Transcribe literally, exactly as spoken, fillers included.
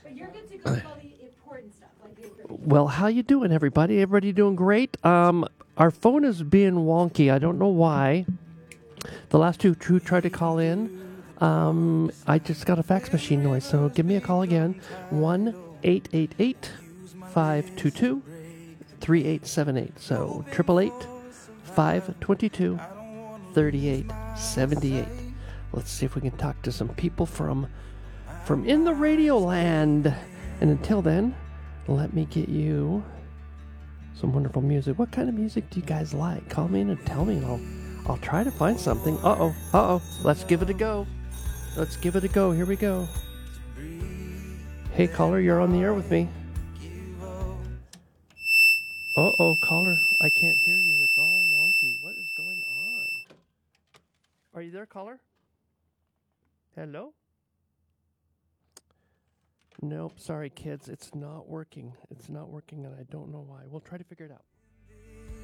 But you're good to go with all the important stuff, like the information. Well, how you doing, everybody? Everybody doing great? Um, our phone is being wonky. I don't know why. The last two who tried to call in, um, I just got a fax machine noise, so give me a call again. one eight eight eight, five two two, three eight seven eight. So, triple eight, five two two, three eight seven eight. Let's see if we can talk to some people from, from in the radio land. And until then, let me get you some wonderful music. What kind of music do you guys like? Call me in and tell me, and I'll I'll try to find something. Uh-oh, uh-oh. Let's give it a go. Let's give it a go. Here we go. Hey, caller, you're on the air with me. Uh-oh, caller, I can't hear you. It's all wonky. What is going on? Are you there, caller? Hello? Nope, sorry, kids. It's not working. It's not working, and I don't know why. We'll try to figure it out.